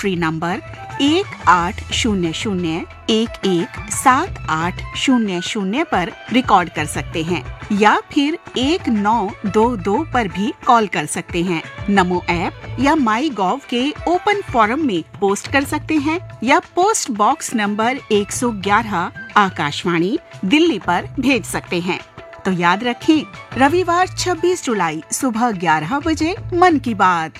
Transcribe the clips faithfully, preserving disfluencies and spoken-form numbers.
Free number एक आठ शून्य शून्य एक एक सात आठ शून्य शून्य पर रिकॉर्ड कर सकते हैं या फिर एक नौ दो दो पर भी कॉल कर सकते हैं। नमो ऐप या माई गॉव के ओपन फोरम में पोस्ट कर सकते हैं या पोस्ट बॉक्स नंबर एक सौ ग्यारह आकाशवाणी दिल्ली पर भेज सकते हैं। तो याद रखें, रविवार छब्बीस जुलाई सुबह ग्यारह बजे मन की बात।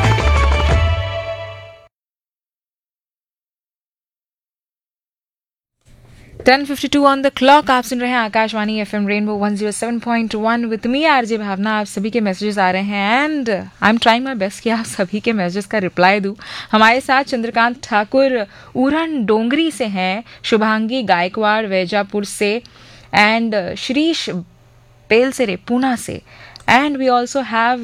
Ten fifty to on the clock. आप सुन रहे हैं Akashvani FM rainbow one zero seven point one with me RJ भावना। आप सभी के मैसेजेस आ रहे हैं and I am trying my best कि आप सभी के मैसेजेस का रिप्लाई दूं। हमारे साथ चंद्रकांत ठाकुर उरन डोंगरी से हैं, शुभांगी गायकवाड़ वैजापुर से एंड श्रीश पेलसेरे पूना से एंड वी ऑल्सो हैव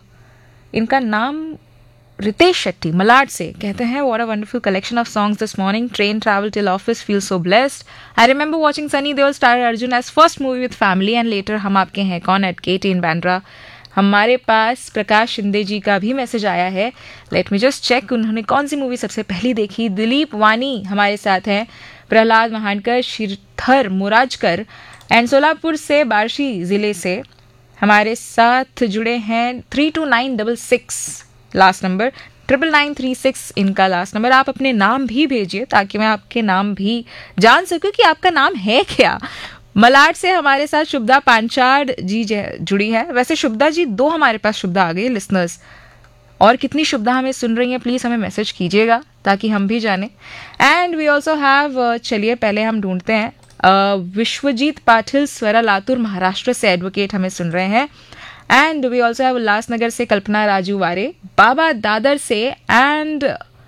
इनका नाम रितेश शेट्टी मलाड से। कहते हैं what a wonderful collection of songs this morning, train travel till office, feel so blessed. I remember watching Sunny Deol star Arjun as first movie with family and later हम आपके हैं कौन एट केटी इन बैंड्रा। हमारे पास प्रकाश शिंदे जी का भी मैसेज आया है, लेट मी जस्ट चेक उन्होंने कौन सी मूवी सबसे पहली देखी। दिलीप वानी हमारे साथ हैं, प्रहलाद महानकर, श्रीधर मुराजकर एंड सोलापुर से बार्शी जिले से हमारे साथ जुड़े हैं। Three to nine double six last number, triple nine three six इनका लास्ट नंबर। आप अपने नाम भी भेजिए ताकि मैं आपके नाम भी जान सकूं कि आपका नाम है क्या। मलाड से हमारे साथ शुभदा पांचाड जी जुड़ी है। वैसे शुभदा जी दो हमारे पास शुभदा आ गई लिसनर्स, और कितनी शुभदा हमें सुन रही हैं प्लीज़ हमें मैसेज कीजिएगा ताकि हम भी जानें। एंड वी ऑल्सो हैव, चलिए पहले हम ढूंढते हैं, uh, विश्वजीत पाटिल स्वरा लातूर महाराष्ट्र से एडवोकेट हमें सुन रहे हैं। And we also have Ulhasnagar से कल्पना राजू वारे, बाबा दादर से and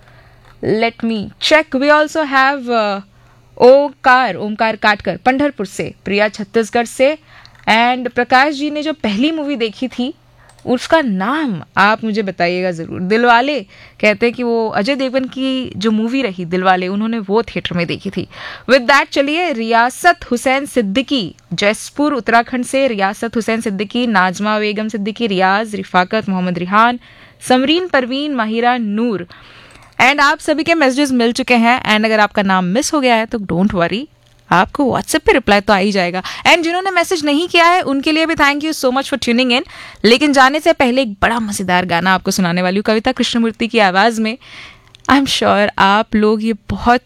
let me check, we also have ओकार ओमकार काटकर पंढरपुर से, प्रिया छत्तीसगढ़ से एंड प्रकाश जी ने जो पहली मूवी देखी थी उसका नाम आप मुझे बताइएगा ज़रूर। दिलवाले कहते हैं कि वो अजय देवगन की जो मूवी रही दिलवाले उन्होंने वो थिएटर में देखी थी। विद दैट चलिए रियासत हुसैन सिद्दीकी जयपुर उत्तराखंड से, रियासत हुसैन सिद्दीकी, नाजमा बेगम सिद्दीकी, रियाज, रिफाकत, मोहम्मद रिहान, समरीन परवीन, माहिरा नूर एंड आप सभी के मैसेजेस मिल चुके हैं। एंड अगर आपका नाम मिस हो गया है तो डोंट वरी, आपको व्हाट्सएप पे रिप्लाई तो आ ही जाएगा। एंड जिन्होंने मैसेज नहीं किया है उनके लिए भी thank you so much for tuning in. लेकिन जाने से पहले एक बड़ा मज़ेदार गाना आपको सुनाने वाली हूँ कविता कृष्णमूर्ति की आवाज़ में। आई एम श्योर आप लोग ये बहुत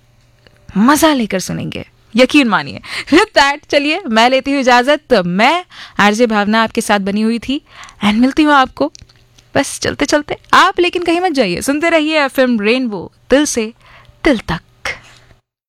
मज़ा लेकर सुनेंगे, यकीन मानिए। विद दैट चलिए मैं लेती हूँ इजाज़त। मैं आरजे भावना आपके साथ बनी हुई थी एंड मिलती हूँ आपको बस चलते चलते। आप लेकिन कहीं मत जाइए, सुनते रहिए एफएम रेनबो दिल से दिल तक।